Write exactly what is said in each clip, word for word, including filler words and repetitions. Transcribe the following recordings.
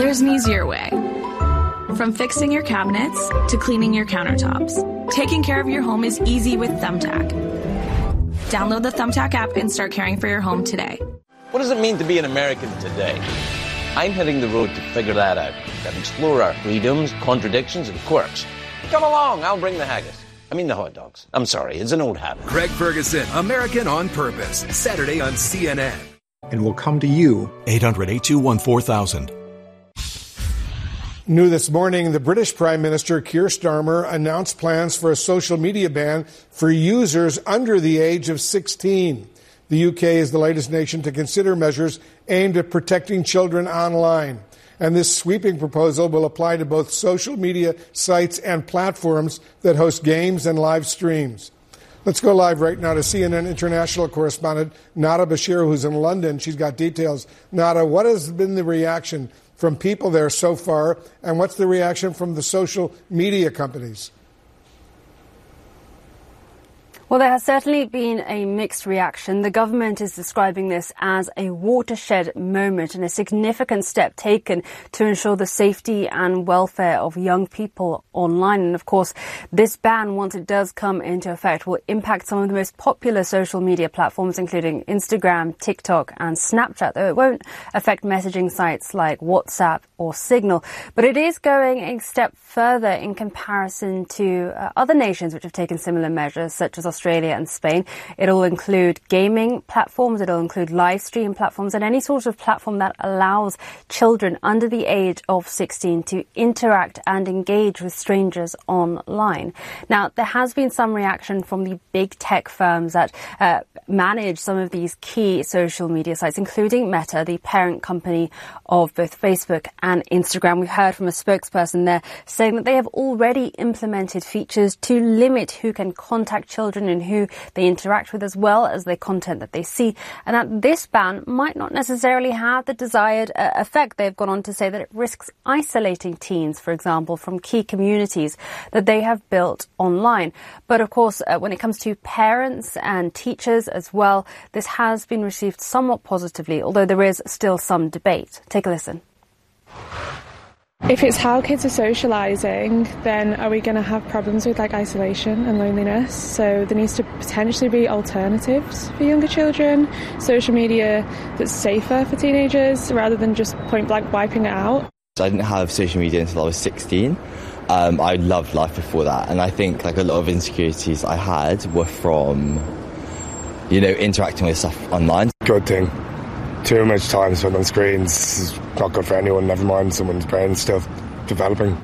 there's an easier way. From fixing your cabinets to cleaning your countertops, taking care of your home is easy with Thumbtack. Download the Thumbtack app and start caring for your home today. What does it mean to be an American today? I'm hitting the road to figure that out, and explore our freedoms, contradictions, and quirks. Come along, I'll bring the haggis. I mean the hot dogs. I'm sorry, it's an old habit. Craig Ferguson, American on Purpose, Saturday on C N N. And we'll come to you. eight hundred, eight two one, four thousand. New this morning, the British Prime Minister Keir Starmer announced plans for a social media ban for users under the age of sixteen. The U K is the latest nation to consider measures aimed at protecting children online. And this sweeping proposal will apply to both social media sites and platforms that host games and live streams. Let's go live right now to C N N international correspondent Nada Bashir, who's in London. She's got details. Nada, what has been the reaction from people there so far, and what's the reaction from the social media companies? Well, there has certainly been a mixed reaction. The government is describing this as a watershed moment and a significant step taken to ensure the safety and welfare of young people online. And of course, this ban, once it does come into effect, will impact some of the most popular social media platforms, including Instagram, TikTok, and Snapchat, though it won't affect messaging sites like WhatsApp or Signal. But it is going a step further in comparison to uh, other nations which have taken similar measures, such as Australia and Spain. It'll include gaming platforms, it'll include live stream platforms, and any sort of platform that allows children under the age of sixteen to interact and engage with strangers online. Now, there has been some reaction from the big tech firms that uh, manage some of these key social media sites, including Meta, the parent company of both Facebook and Instagram. We heard from a spokesperson there saying that they have already implemented features to limit who can contact children and who they interact with, as well as the content that they see, and that this ban might not necessarily have the desired uh, effect. They've gone on to say that it risks isolating teens, for example, from key communities that they have built online. But of course, uh, when it comes to parents and teachers as well, this has been received somewhat positively, although there is still some debate. Take a listen. If it's how kids are socialising, then are we going to have problems with like isolation and loneliness? So there needs to potentially be alternatives for younger children, social media that's safer for teenagers rather than just point blank wiping it out. I didn't have social media until I was sixteen. Um, I loved life before that, and I think like a lot of insecurities I had were from, you know, interacting with stuff online. Good thing. Too much time spent on screens is not good for anyone, never mind someone's brain still developing.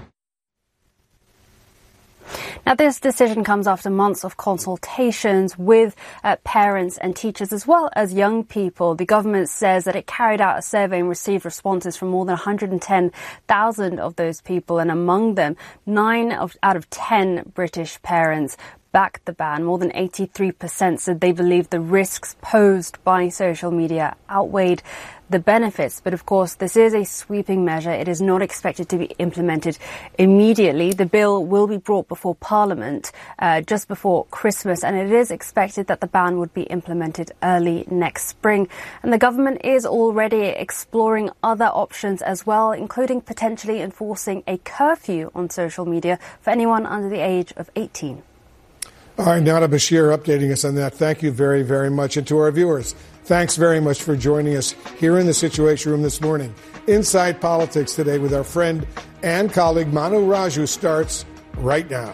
Now, this decision comes after months of consultations with uh, parents and teachers, as well as young people. The government says that it carried out a survey and received responses from more than one hundred ten thousand of those people, and among them, nine of, out of ten British parents backed the ban. More than eighty-three percent said they believe the risks posed by social media outweighed the benefits. But of course, this is a sweeping measure. It is not expected to be implemented immediately. The bill will be brought before Parliament uh, just before Christmas, and it is expected that the ban would be implemented early next spring. And the government is already exploring other options as well, including potentially enforcing a curfew on social media for anyone under the age of eighteen. All right, Nada Bashir updating us on that. Thank you very, very much. And to our viewers, thanks very much for joining us here in the Situation Room this morning. Inside Politics today with our friend and colleague Manu Raju starts right now.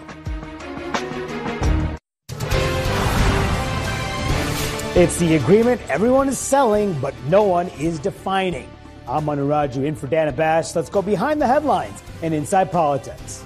It's the agreement everyone is selling, but no one is defining. I'm Manu Raju in for Dana Bash. Let's go behind the headlines and Inside Politics.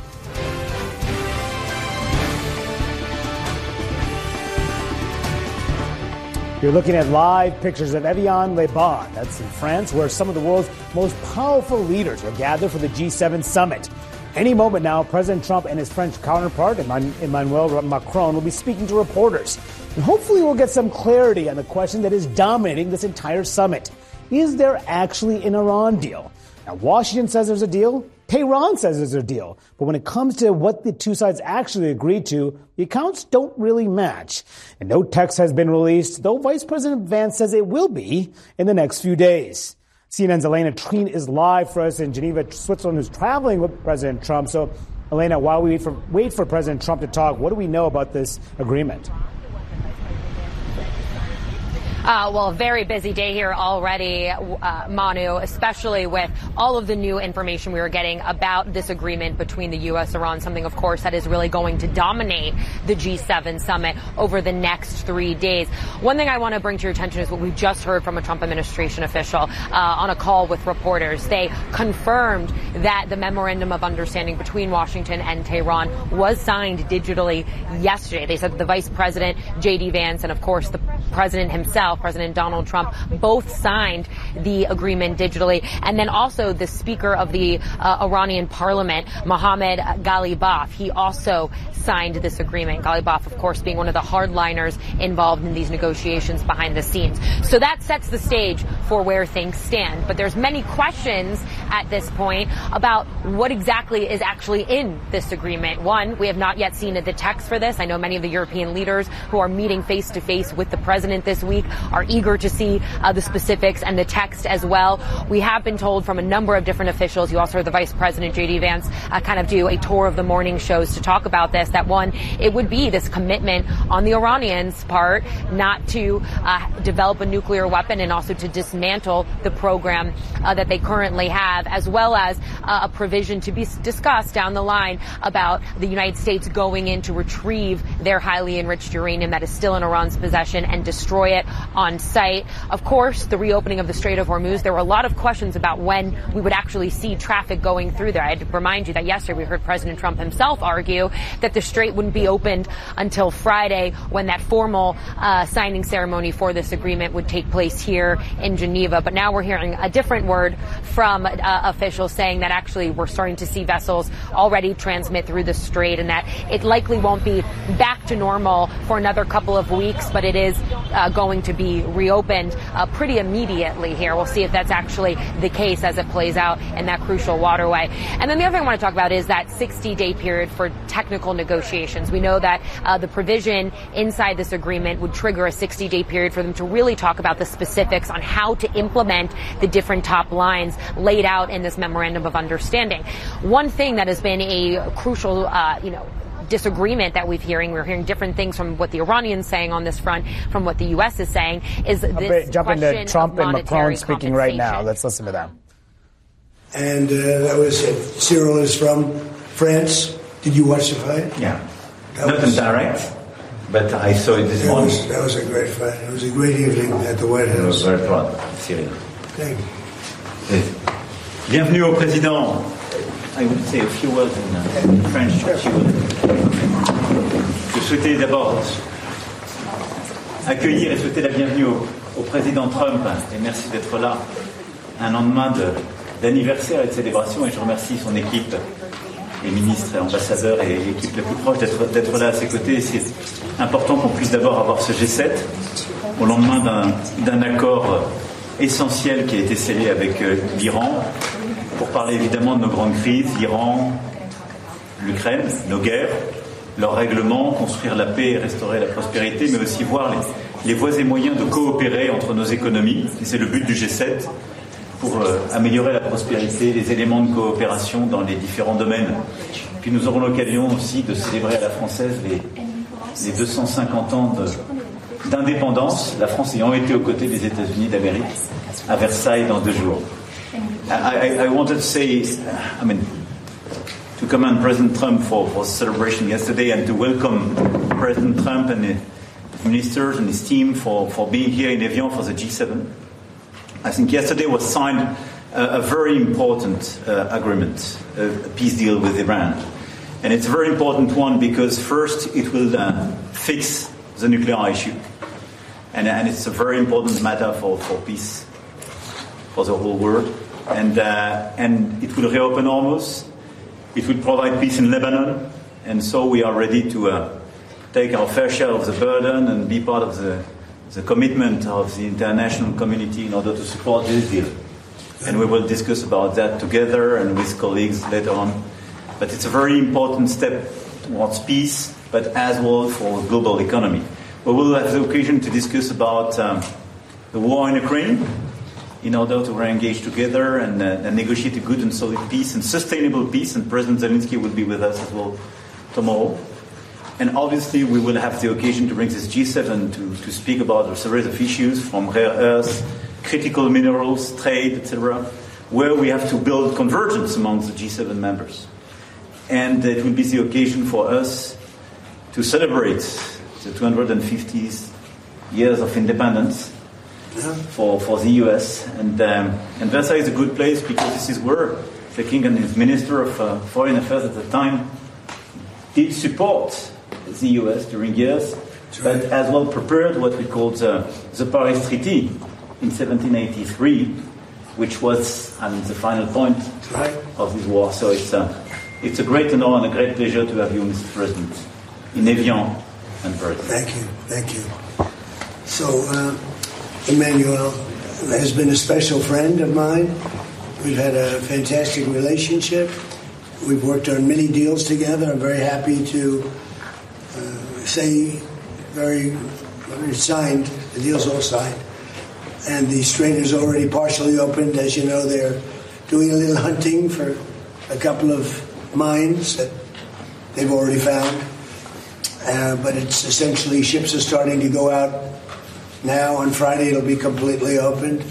You're looking at live pictures of Evian-les-Bains. That's in France, where some of the world's most powerful leaders are gathered for the G seven summit. Any moment now, President Trump and his French counterpart, Emmanuel Macron, will be speaking to reporters. And hopefully we'll get some clarity on the question that is dominating this entire summit. Is there actually an Iran deal? Now, Washington says there's a deal. Tehran says there's a deal. But when it comes to what the two sides actually agreed to, the accounts don't really match. And no text has been released, though Vice President Vance says it will be in the next few days. C N N's Elena Treen is live for us in Geneva, Switzerland, who's traveling with President Trump. So, Elena, while we wait for, wait for President Trump to talk, what do we know about this agreement? Uh, well, a very busy day here already, uh, Manu, especially with all of the new information we were getting about this agreement between the U S and Iran, something, of course, that is really going to dominate the G seven summit over the next three days. One thing I want to bring to your attention is what we just heard from a Trump administration official uh, on a call with reporters. They confirmed that the memorandum of understanding between Washington and Tehran was signed digitally yesterday. They said that the Vice President, J D Vance, and, of course, the President himself, President Donald Trump, both signed the agreement digitally. And then also the Speaker of the uh, Iranian Parliament, Mohammad Ghalibaf, he also signed this agreement. Ghalibaf, of course, being one of the hardliners involved in these negotiations behind the scenes. So that sets the stage for where things stand. But there's many questions at this point about what exactly is actually in this agreement. One, we have not yet seen the text for this. I know many of the European leaders who are meeting face to face with the president this week are eager to see uh, the specifics and the text as well. We have been told from a number of different officials, you also heard the Vice President, J D Vance, uh, kind of do a tour of the morning shows to talk about this, that one, it would be this commitment on the Iranians' part not to uh, develop a nuclear weapon and also to dismantle the program uh, that they currently have, as well as uh, a provision to be discussed down the line about the United States going in to retrieve their highly enriched uranium that is still in Iran's possession and destroy it on site. Of course, the reopening of the Strait of Hormuz, there were a lot of questions about when we would actually see traffic going through there. I had to remind you that yesterday we heard President Trump himself argue that the strait wouldn't be opened until Friday, when that formal uh, signing ceremony for this agreement would take place here in Geneva. But now we're hearing a different word from uh, officials saying that actually we're starting to see vessels already transmit through the strait, and that it likely won't be back to normal for another couple of weeks, but it is uh, going to be reopened uh, pretty immediately here. We'll see if that's actually the case as it plays out in that crucial waterway. And then the other thing I want to talk about is that sixty-day period for technical negotiations. We know that uh, the provision inside this agreement would trigger a sixty-day period for them to really talk about the specifics on how to implement the different top lines laid out in this memorandum of understanding. One thing that has been a crucial, uh, you know, disagreement that we've hearing, we're hearing different things from what the Iranians saying on this front, from what the U S is saying, is this bit, jump question into Trump of and Macron speaking right now. Let's listen to them. And uh, that was it. Cyril is from France. Did you watch the fight? Yeah. That Not was, in direct, but I saw it this that morning. Was, that was a great fight. It was a great evening at the White House. I was very proud, Cyril. Thank you. Bienvenue au président. I would say a few words in, uh, in French. Je souhaitais d'abord accueillir et souhaiter la bienvenue au, au président Trump, et merci d'être là un lendemain de, d'anniversaire et de célébration, et je remercie son équipe, les ministres et ambassadeurs et l'équipe la plus proche d'être, d'être là à ses côtés. C'est important qu'on puisse d'abord avoir ce G sept au lendemain d'un, d'un accord essentiel qui a été scellé avec euh, l'Iran, pour parler évidemment de nos grandes crises, l'Iran, l'Ukraine, nos guerres, leurs règlements, construire la paix et restaurer la prospérité, mais aussi voir les, les voies et moyens de coopérer entre nos économies, et c'est le but du G sept, pour euh, améliorer la prospérité, les éléments de coopération dans les différents domaines. Puis nous aurons l'occasion aussi de célébrer à la française les, les deux cent cinquante ans de, d'indépendance, la France ayant été aux côtés des États-Unis d'Amérique, à Versailles dans deux jours. I, I, I wanted to say, I mean, to commend President Trump for, for celebration yesterday and to welcome President Trump and his ministers and his team for, for being here in Evian for the G seven. I think yesterday was signed a, a very important uh, agreement, a, a peace deal with Iran. And it's a very important one because first it will uh, fix the nuclear issue. And, and it's a very important matter for, for peace for the whole world. And, uh, and it will reopen Hormuz. It will provide peace in Lebanon. And so we are ready to uh, take our fair share of the burden and be part of the, the commitment of the international community in order to support this deal. And we will discuss about that together and with colleagues later on. But it's a very important step towards peace, but as well for the global economy. We will have the occasion to discuss about um, the war in Ukraine, in order to re-engage together and, uh, and negotiate a good and solid peace and sustainable peace. And President Zelensky will be with us as well tomorrow. And obviously, we will have the occasion to bring this G seven to, to speak about a series of issues from rare earths, critical minerals, trade, et cetera, where we have to build convergence among the G seven members. And it will be the occasion for us to celebrate the two hundred fiftieth years of independence for, for the U S. And, um, and Versailles is a good place because this is where the King and his Minister of uh, Foreign Affairs at the time did support the U S during years, but as well prepared what we called the, the Paris Treaty in seventeen eighty-three, which was, I mean, the final point right. of this war. So it's a, it's a great honor and a great pleasure to have you, Mister President, in Evian and Paris. Thank you, thank you. So, uh, Emmanuel has been a special friend of mine. We've had a fantastic relationship. We've worked on many deals together. I'm very happy to uh, say, very, very signed, the deal's all signed. And the strait is already partially opened. As you know, they're doing a little hunting for a couple of mines that they've already found. Uh, but it's essentially, ships are starting to go out now. On Friday, it'll be completely opened.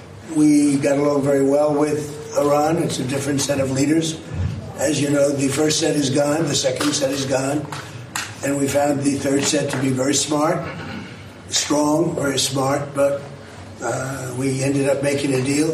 We got along very well with Iran. It's a different set of leaders. As you know, the first set is gone, the second set is gone, and we found the third set to be very smart, strong, very smart, but uh, we ended up making a deal.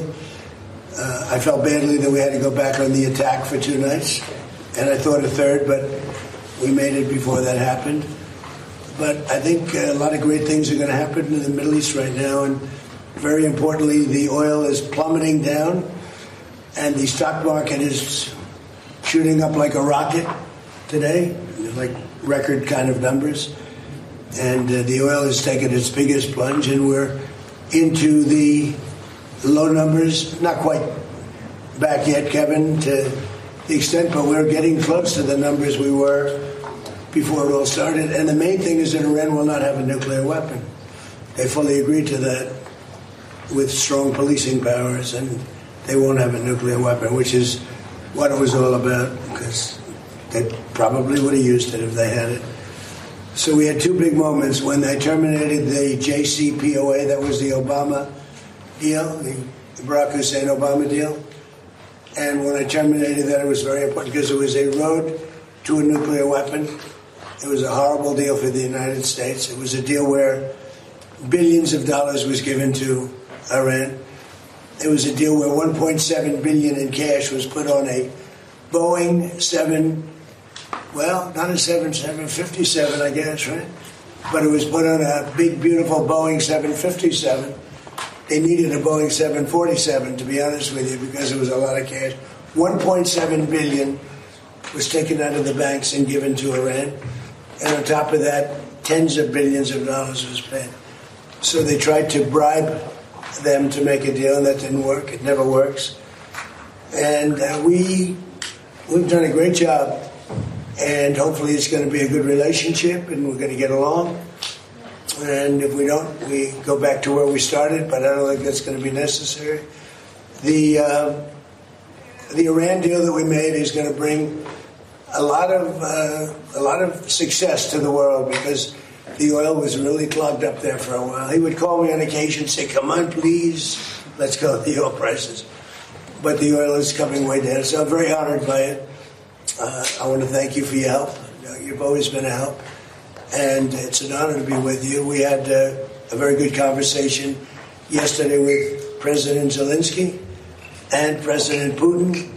Uh, I felt badly that we had to go back on the attack for two nights, and I thought a third, but we made it before that happened. But I think a lot of great things are going to happen in the Middle East right now, and very importantly, the oil is plummeting down, and the stock market is shooting up like a rocket today, like record kind of numbers. And uh, the oil has taken its biggest plunge, and we're into the low numbers, not quite back yet, Kevin, to the extent, but we're getting close to the numbers we were before it all started. And the main thing is that Iran will not have a nuclear weapon. They fully agreed to that with strong policing powers, and they won't have a nuclear weapon, which is what it was all about, because they probably would have used it if they had it. So we had two big moments. When they terminated the J C P O A, that was the Obama deal, the Barack Hussein Obama deal. And when I terminated that, it was very important because it was a road to a nuclear weapon. It was a horrible deal for the United States. It was a deal where billions of dollars was given to Iran. It was a deal where one point seven billion dollars in cash was put on a Boeing seven, well, not a seven fifty-seven, I guess, right? But it was put on a big, beautiful Boeing seven fifty-seven. They needed a Boeing seven forty-seven, to be honest with you, because it was a lot of cash. one point seven billion dollars was taken out of the banks and given to Iran. And on top of that, tens of billions of dollars was paid. So they tried to bribe them to make a deal, and that didn't work. It never works. And uh, we, we've done a great job, and hopefully it's going to be a good relationship, and we're going to get along. And if we don't, we go back to where we started, but I don't think that's going to be necessary. The, uh, the Iran deal that we made is going to bring a lot of uh, a lot of success to the world, because the oil was really clogged up there for a while. He would call me on occasion and say, come on, please, let's go with the oil prices. But the oil is coming way down, so I'm very honored by it. Uh, I want to thank you for your help. You've always been a help, and it's an honor to be with you. We had uh, a very good conversation yesterday with President Zelensky and President Putin,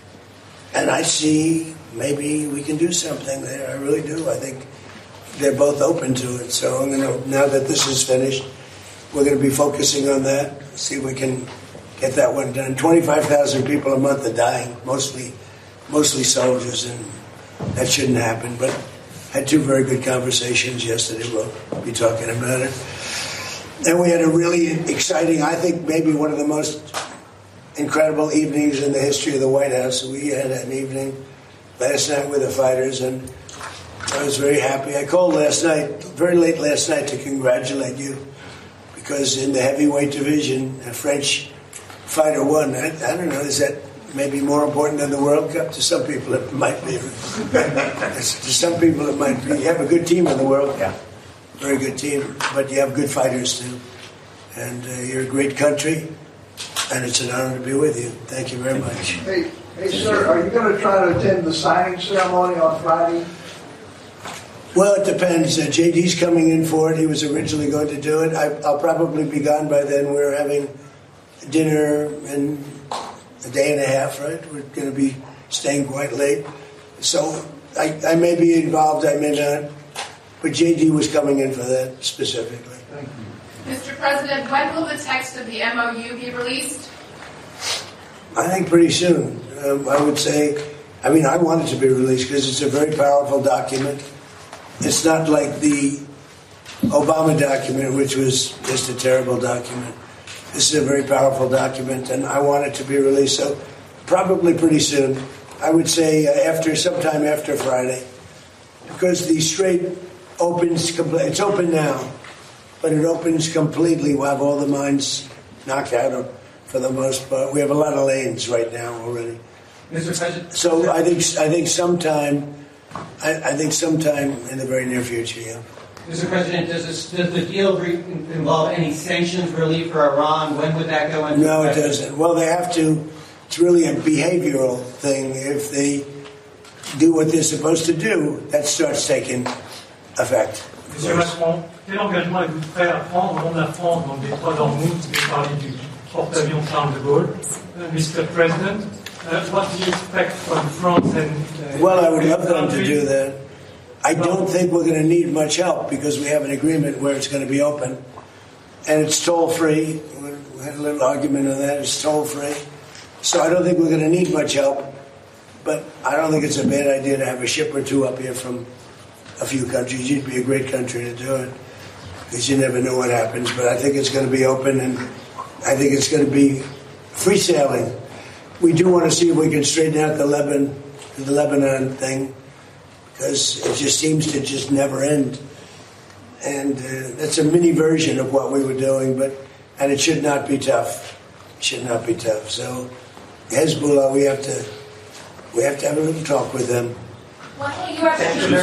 and I see maybe we can do something there. I really do. I think they're both open to it. So I'm going to, now that this is finished, we're going to be focusing on that, see if we can get that one done. twenty-five thousand people a month are dying, mostly mostly soldiers, and that shouldn't happen. But had two very good conversations yesterday. We'll be talking about it. And we had a really exciting, I think maybe one of the most incredible evenings in the history of the White House. We had an evening last night with the fighters, and I was very happy. I called last night, very late last night, to congratulate you, because in the heavyweight division, a French fighter won. I, I don't know. Is that maybe more important than the World Cup? To some people, it might be. To some people, it might be. You have a good team in the World Cup. Very good team. But you have good fighters, too. And uh, you're a great country. And it's an honor to be with you. Thank you very much. Hey, hey sir, are you going to try to attend the signing ceremony on Friday? Well, it depends. Uh, J D's coming in for it. He was originally going to do it. I, I'll probably be gone by then. We're having dinner in a day and a half, right? We're going to be staying quite late. So I, I may be involved, I may not. But J D was coming in for that specifically. Thank you. Mister President, when will the text of the M O U be released? I think pretty soon. Um, I would say, I mean, I want it to be released because it's a very powerful document. It's not like the Obama document, which was just a terrible document. This is a very powerful document, and I want it to be released. So probably pretty soon. I would say uh, after, sometime after Friday, because the strait opens, compl- it's open now. But it opens completely. We'll have all the mines knocked out for the most part. We have a lot of lanes right now already. Mister President. So I think I think sometime, I, I think sometime in the very near future. Yeah. Mister President, does, this, does the deal re- involve any sanctions relief for Iran? When would that go into No, effect? it doesn't. Well, they have to. It's really a behavioral thing. If they do what they're supposed to do, that starts taking effect. Monsieur Macron, quel engagement êtes-vous prêt à prendre au nom de la France dans le détroit d'Ormuz? Vous avez parlé du porte-avions Charles de Gaulle. Uh, Mister President, uh, what do you expect from France and... Uh, well, I would love them to do that. I don't think we're going to need much help because we have an agreement where it's going to be open. And it's toll-free. We had a little argument on that. It's toll-free. So I don't think we're going to need much help. But I don't think it's a bad idea to have a ship or two up here from a few countries. You'd be a great country to do it because you never know what happens. But I think it's going to be open, and I think it's going to be free sailing. We do want to see if we can straighten out the Lebanon, the Lebanon thing, because it just seems to just never end. And uh, that's a mini version of what we were doing, but and it should not be tough. It should not be tough. So Hezbollah, we have to we have to have a little talk with them. Je vais,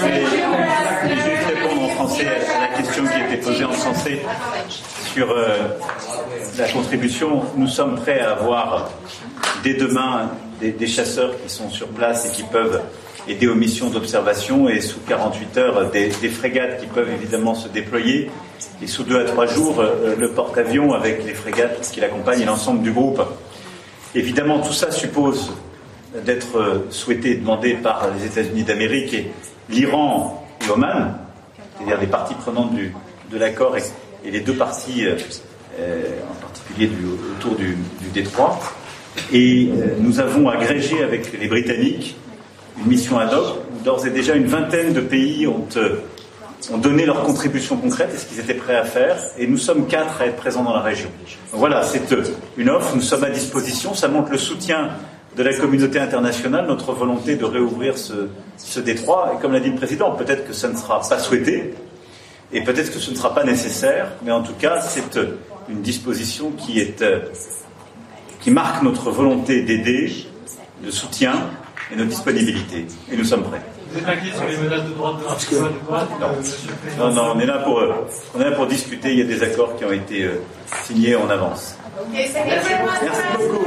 je vais répondre en français à la question qui a été posée en français sur euh, la contribution. Nous sommes prêts à avoir dès demain des, des chasseurs qui sont sur place et qui peuvent aider aux missions d'observation, et sous quarante-huit heures des, des frégates qui peuvent évidemment se déployer, et sous deux à trois jours euh, le porte-avions avec les frégates qui l'accompagnent et l'ensemble du groupe. Évidemment, tout ça suppose d'être souhaité, demandé par les États-Unis d'Amérique et l'Iran et Oman, c'est-à-dire les parties prenantes du, de l'accord et, et les deux parties, euh, en particulier du, autour du, du détroit. Et euh, nous avons agrégé avec les Britanniques une mission ad hoc où d'ores et déjà une vingtaine de pays ont, euh, ont donné leur contribution concrète et ce qu'ils étaient prêts à faire, et nous sommes quatre à être présents dans la région. Donc voilà, c'est une offre, nous sommes à disposition, ça montre le soutien de la communauté internationale, notre volonté de réouvrir ce, ce détroit. Et comme l'a dit le président, peut-être que ça ne sera pas souhaité, et peut-être que ce ne sera pas nécessaire, mais en tout cas, c'est une disposition qui, est, qui marque notre volonté d'aider, de soutien et notre disponibilité. Et nous sommes prêts. Vous êtes inquiet sur les menaces de droite de l'emploi de droite non. euh, Monsieur le Président? Non, non, on est là pour, on est là pour discuter. Il y a des accords qui ont été euh, signés en avance. Okay, thank you very much. Merci beaucoup.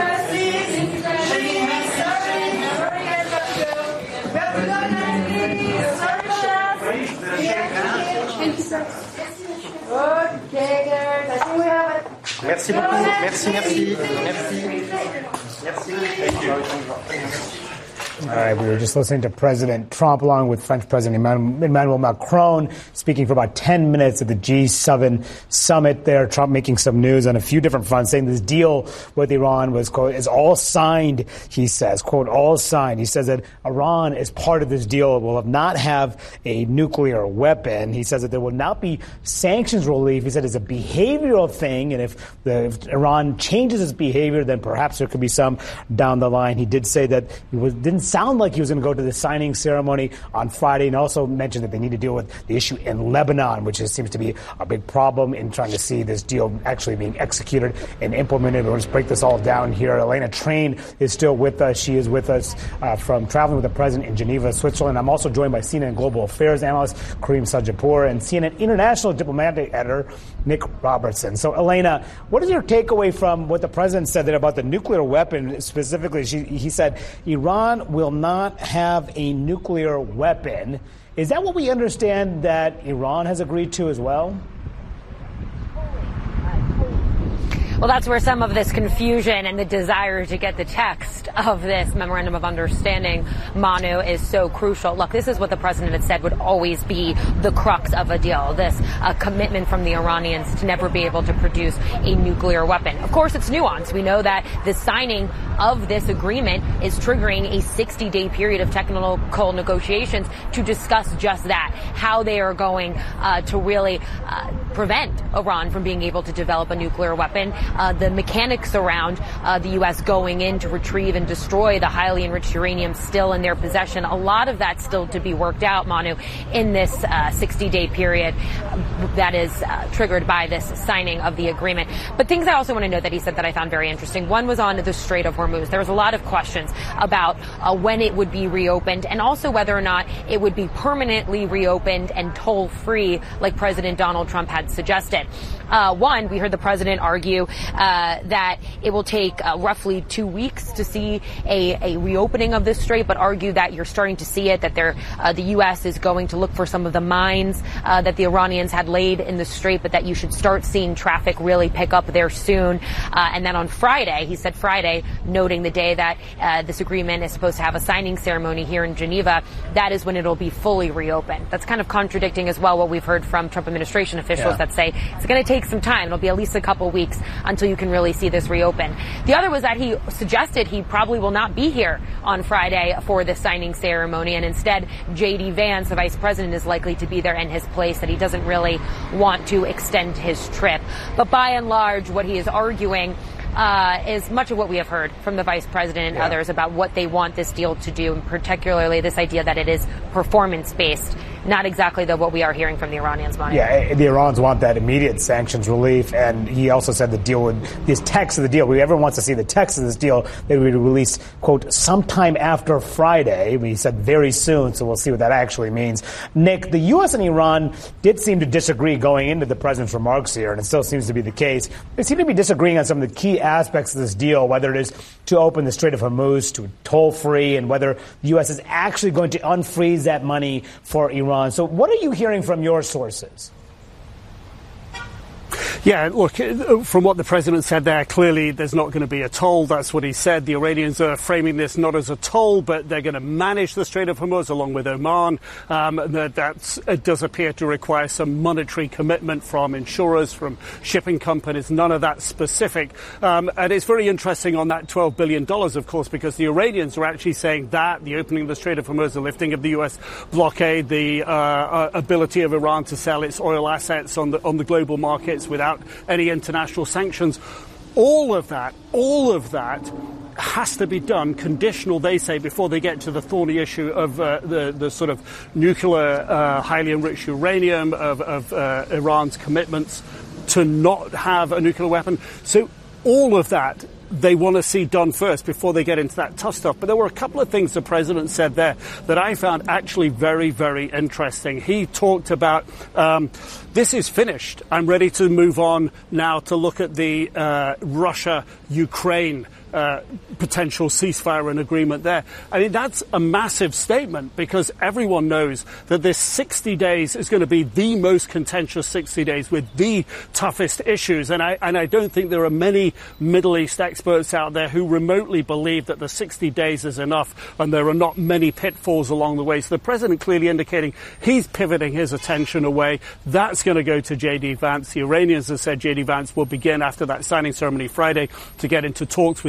Merci beaucoup. Merci, merci. Merci. Merci. Thank you. All right, we were just listening to President Trump along with French President Emmanuel Macron speaking for about ten minutes at the G seven summit there. Trump making some news on a few different fronts, saying this deal with Iran was, quote, is all signed, he says, quote, all signed. He says that Iran, as part of this deal, will not have a nuclear weapon. He says that there will not be sanctions relief. He said it's a behavioral thing, and if, the, if Iran changes its behavior, then perhaps there could be some down the line. He did say that he was, didn't sound like he was going to go to the signing ceremony on Friday, and also mentioned that they need to deal with the issue in Lebanon, which is, seems to be a big problem in trying to see this deal actually being executed and implemented. We'll just break this all down here. Elena Train is still with us. She is with us uh, from traveling with the president in Geneva, Switzerland. I'm also joined by C N N Global Affairs analyst Kareem Sajapur and C N N International Diplomatic editor Nick Robertson. So, Elena, what is your takeaway from what the president said there about the nuclear weapon specifically? She, he said Iran will not have a nuclear weapon. Is that what we understand that Iran has agreed to as well? Well, that's where some of this confusion and the desire to get the text of this memorandum of understanding, Manu, is so crucial. Look, this is what the president had said would always be the crux of a deal, this uh, commitment from the Iranians to never be able to produce a nuclear weapon. Of course, it's nuanced. We know that the signing of this agreement is triggering a sixty-day period of technical negotiations to discuss just that, how they are going uh, to really uh, prevent Iran from being able to develop a nuclear weapon. Uh, the mechanics around uh, the U S going in to retrieve and destroy the highly enriched uranium still in their possession. A lot of that still to be worked out, Manu, in this uh, sixty-day period that is uh, triggered by this signing of the agreement. But things I also want to note that he said that I found very interesting. One was on the Strait of Hormuz. There was a lot of questions about uh, when it would be reopened and also whether or not it would be permanently reopened and toll-free like President Donald Trump had suggested. Uh, one, we heard the president argue uh, that it will take uh, roughly two weeks to see a, a reopening of this strait, but argue that you're starting to see it, that there, uh, the U S is going to look for some of the mines uh, that the Iranians had laid in the strait, but that you should start seeing traffic really pick up there soon. Uh, and then on Friday, he said Friday, noting the day that uh, this agreement is supposed to have a signing ceremony here in Geneva, that is when it'll be fully reopened. That's kind of contradicting as well what we've heard from Trump administration officials yeah. that say it's going to take some time. It'll be at least a couple weeks until you can really see this reopen. The other was that he suggested he probably will not be here on Friday for the signing ceremony, and instead J D Vance, the vice president, is likely to be there in his place, that he doesn't really want to extend his trip. But by and large, what he is arguing Uh, is much of what we have heard from the vice president and yeah. others about what they want this deal to do, and particularly this idea that it is performance-based, not exactly the, what we are hearing from the Iranians. Manu. Yeah, the Iranians want that immediate sanctions relief, and he also said the deal would, this text of the deal, everyone wants to see the text of this deal, that would be released, quote, sometime after Friday. He said very soon, so we'll see what that actually means. Nick, the U S and Iran did seem to disagree going into the president's remarks here, and it still seems to be the case. They seem to be disagreeing on some of the key aspects of this deal, whether it is to open the Strait of Hormuz to toll-free, and whether the U S is actually going to unfreeze that money for Iran. So what are you hearing from your sources? Yeah, look, from what the president said there, clearly there's not going to be a toll. That's what he said. The Iranians are framing this not as a toll, but they're going to manage the Strait of Hormuz along with Oman. Um, that that's, it does appear to require some monetary commitment from insurers, from shipping companies, none of that specific. Um, and it's very interesting on that twelve billion dollars, of course, because the Iranians are actually saying that the opening of the Strait of Hormuz, the lifting of the U S blockade, the uh, uh, ability of Iran to sell its oil assets on the, on the global markets without any international sanctions, all of that, all of that has to be done conditional, they say, before they get to the thorny issue of uh, the, the sort of nuclear, uh, highly enriched uranium, of, of uh, Iran's commitments to not have a nuclear weapon. So all of that they want to see done first before they get into that tough stuff. But there were a couple of things the president said there that I found actually very, very interesting. He talked about um, this is finished. I'm ready to move on now to look at the uh, Russia-Ukraine Uh, potential ceasefire and agreement there. I mean, that's a massive statement, because everyone knows that this sixty days is going to be the most contentious sixty days with the toughest issues. And I, and I don't think there are many Middle East experts out there who remotely believe that the sixty days is enough and there are not many pitfalls along the way. So the president clearly indicating he's pivoting his attention away. That's going to go to J D Vance. The Iranians have said J D Vance will begin after that signing ceremony Friday to get into talks with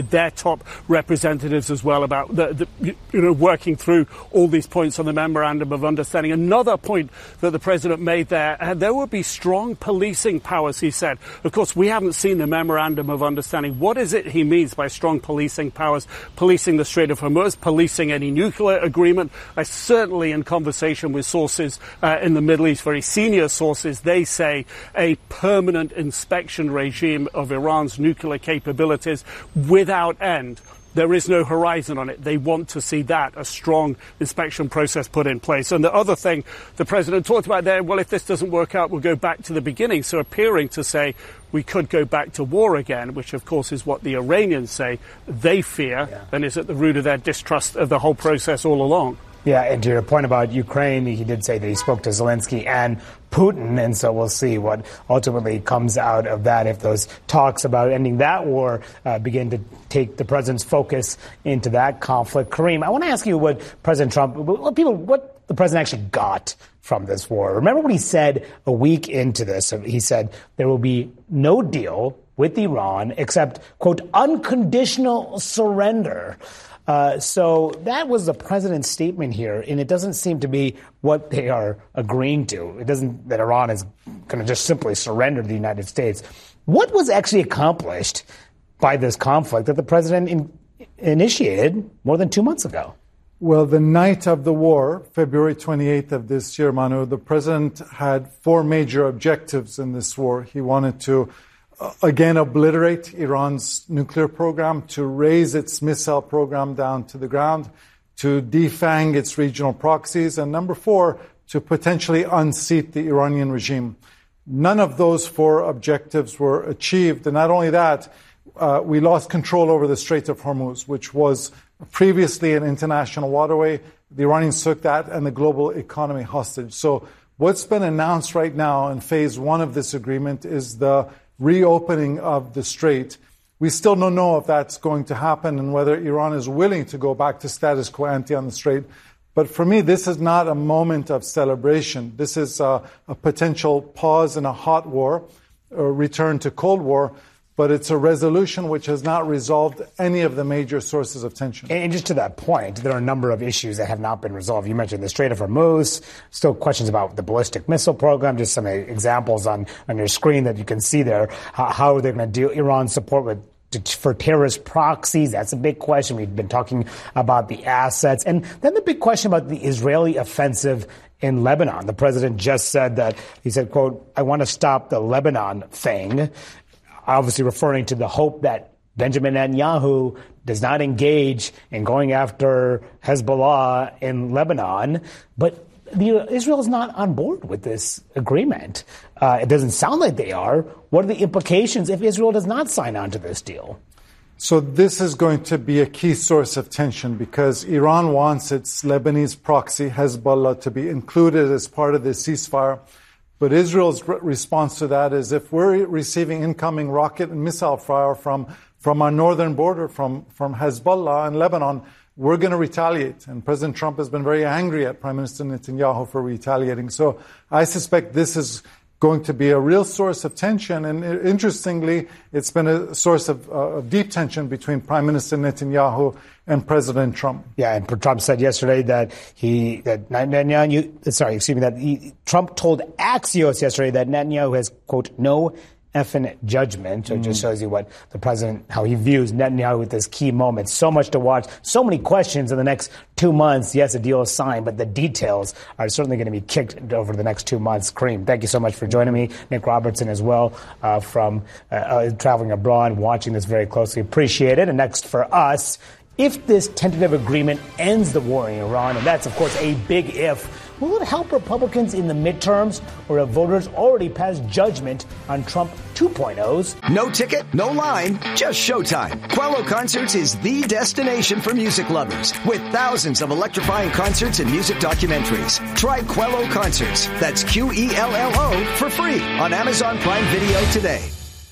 their top representatives as well about the, the, you know, working through all these points on the memorandum of understanding. Another point that the president made there, uh, there would be strong policing powers, he said. Of course, we haven't seen the memorandum of understanding. What is it he means by strong policing powers? Policing the Strait of Hormuz, policing any nuclear agreement? I certainly, in conversation with sources uh, in the Middle East, very senior sources, they say a permanent inspection regime of Iran's nuclear capabilities without end. There is no horizon on it. They want to see that, a strong inspection process put in place. And the other thing the president talked about there, well, if this doesn't work out, we'll go back to the beginning. So appearing to say we could go back to war again, which, of course, is what the Iranians say they fear yeah. and is at the root of their distrust of the whole process all along. Yeah, and to your point about Ukraine, he did say that he spoke to Zelensky and Putin, and so we'll see what ultimately comes out of that if those talks about ending that war uh, begin to take the president's focus into that conflict. Kareem, I want to ask you what President Trump, what people, what the president actually got from this war. Remember what he said a week into this? He said there will be no deal with Iran except, quote, unconditional surrender. Uh, so that was the president's statement here, and it doesn't seem to be what they are agreeing to. It doesn't that Iran is going to just simply surrender to the United States. What was actually accomplished by this conflict that the president in, initiated more than two months ago? Well, the night of the war, February twenty-eighth of this year, Manu, the president had four major objectives in this war. He wanted to again, obliterate Iran's nuclear program, to raise its missile program down to the ground, to defang its regional proxies, and number four, to potentially unseat the Iranian regime. None of those four objectives were achieved. And not only that, uh, we lost control over the Strait of Hormuz, which was previously an international waterway. The Iranians took that and the global economy hostage. So what's been announced right now in phase one of this agreement is the reopening of the strait. We still don't know if that's going to happen and whether Iran is willing to go back to status quo ante on the strait. But for me, this is not a moment of celebration. This is a, a potential pause in a hot war, a return to Cold War. But it's a resolution which has not resolved any of the major sources of tension. And just to that point, there are a number of issues that have not been resolved. You mentioned the Strait of Hormuz, still questions about the ballistic missile program, just some examples on, on your screen that you can see there, how, how are they going to deal Iran's support with for terrorist proxies. That's a big question. We've been talking about the assets. And then the big question about the Israeli offensive in Lebanon. The president just said that, he said, quote, I want to stop the Lebanon thing. Obviously referring to the hope that Benjamin Netanyahu does not engage in going after Hezbollah in Lebanon. But the, Israel is not on board with this agreement. Uh, it doesn't sound like they are. What are the implications if Israel does not sign on to this deal? So this is going to be a key source of tension because Iran wants its Lebanese proxy, Hezbollah, to be included as part of the ceasefire. But Israel's re- response to that is if we're receiving incoming rocket and missile fire from, from our northern border, from, from Hezbollah and Lebanon, we're going to retaliate. And President Trump has been very angry at Prime Minister Netanyahu for retaliating. So I suspect this is going to be a real source of tension. And interestingly, it's been a source of, uh, of deep tension between Prime Minister Netanyahu and President Trump. Yeah, and Trump said yesterday that he, that Netanyahu, sorry, excuse me, that he, Trump told Axios yesterday that Netanyahu has, quote, no effing judgment. So it just shows you what the president, how he views Netanyahu at this key moment. So much to watch, so many questions in the next two months. Yes, a deal is signed, but the details are certainly going to be kicked over the next two months. Kareem, thank you so much for joining me. Nick Robertson as well, uh, from uh, uh, traveling abroad, watching this very closely. Appreciate it. And next for us, if this tentative agreement ends the war in Iran, and that's, of course, a big if, will it help Republicans in the midterms, or have voters already passed judgment on Trump two point oh's? No ticket, no line, just showtime. Quello Concerts is the destination for music lovers, with thousands of electrifying concerts and music documentaries. Try Quello Concerts, that's Q E L L O, for free on Amazon Prime Video today.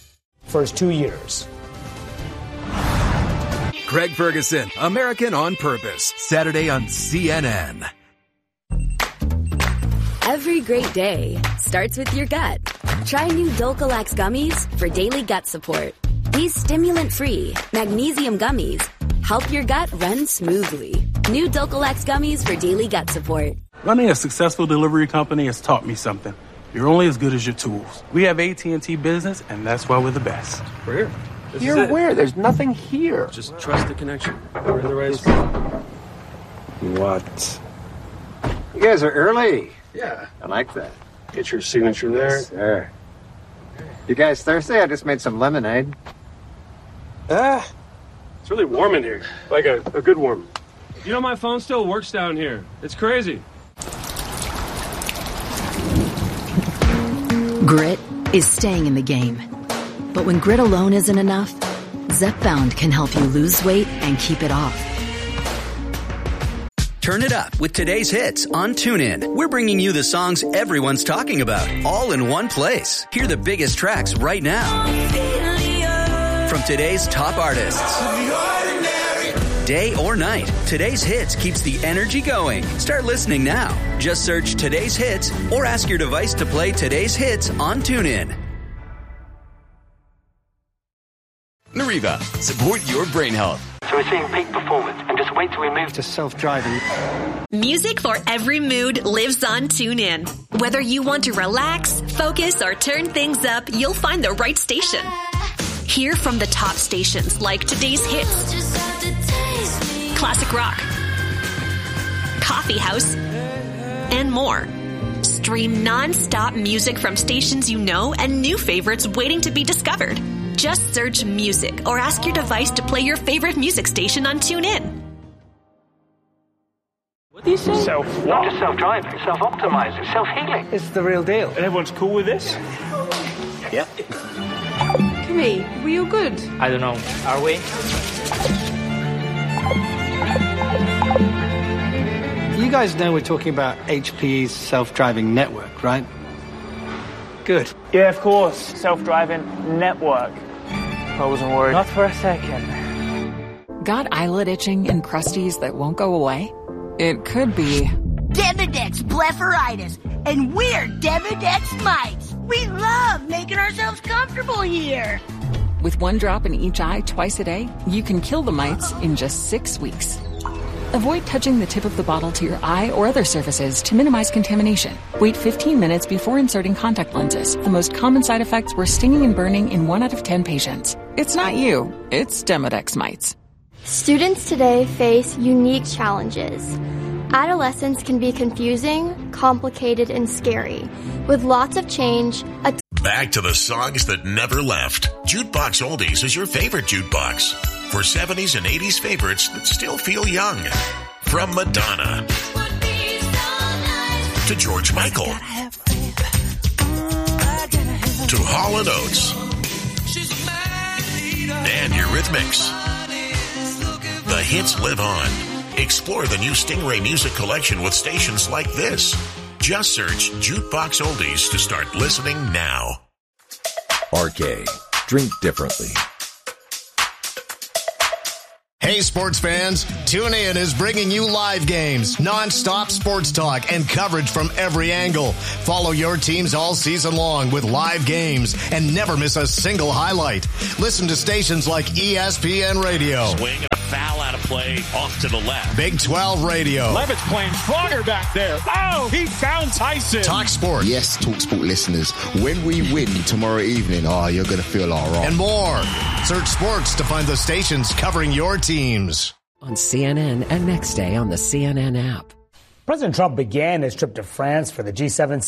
First two years. Craig Ferguson, American on Purpose, Saturday on C N N. Every great day starts with your gut. Try new Dulcolax gummies for daily gut support. These stimulant-free magnesium gummies help your gut run smoothly. New Dulcolax gummies for daily gut support. Running a successful delivery company has taught me something. You're only as good as your tools. We have A T and T Business, and that's why we're the best. We're here. This Here where? There's nothing here. Just trust the connection. We're in the right spot. What? You guys are early. Yeah. I like that. Get your signature there. Yes, sir. You guys thirsty? I just made some lemonade. Ah. It's really warm in here. Like a, a good warm. You know, my phone still works down here. It's crazy. Grit is staying in the game. But when grit alone isn't enough, Zepbound can help you lose weight and keep it off. Turn it up with today's hits on TuneIn. We're bringing you the songs everyone's talking about, all in one place. Hear the biggest tracks right now. From today's top artists. Day or night, today's hits keeps the energy going. Start listening now. Just search today's hits or ask your device to play today's hits on TuneIn. Nariva, support your brain health. So we're seeing peak performance, and just wait till we move to self-driving. Music for every mood lives on TuneIn. Whether you want to relax, focus, or turn things up, you'll find the right station. Hear from the top stations like today's hits, classic rock, coffee house, and more. Stream non-stop music from stations you know and new favorites waiting to be discovered. Just search music or ask your device to play your favorite music station on TuneIn. What do you say? Self what? Not just self-driving, self-optimizing, self-healing. It's the real deal. And everyone's cool with this? Yeah. Kimmy, were you good? I don't know. Are we? You guys know we're talking about H P E's self-driving network, right? Good. Yeah, of course. Self-driving network. I wasn't worried. Not for a second. Got eyelid itching and crusties that won't go away? It could be Demodex blepharitis, and we're Demodex mites. We love making ourselves comfortable here. With one drop in each eye twice a day, you can kill the mites in just six weeks. Avoid touching the tip of the bottle to your eye or other surfaces to minimize contamination. Wait fifteen minutes before inserting contact lenses. The most common side effects were stinging and burning in one out of ten patients. It's not you, it's Demodex mites. Students today face unique challenges. Adolescence can be confusing, complicated, and scary. With lots of change, a Back to the songs that never left. Jukebox Oldies is your favorite jukebox. For seventies and eighties favorites that still feel young. From Madonna to George Michael to Hall and Oates and Eurythmics. The hits live on. Explore the new Stingray Music Collection with stations like this. Just search Jukebox Oldies to start listening now. R K. Drink differently. Hey sports fans, TuneIn is bringing you live games, non-stop sports talk, and coverage from every angle. Follow your teams all season long with live games and never miss a single highlight. Listen to stations like E S P N Radio. Swing and a foul out of play off to the left. Big twelve Radio. Levitt's playing stronger back there. Oh, he found Tyson. Talk Sport. Yes, Talk Sport listeners, when we win tomorrow evening, oh, you're going to feel all right. And more. Search sports to find the stations covering your teams. On C N N and next day on the C N N app. President Trump began his trip to France for the G seven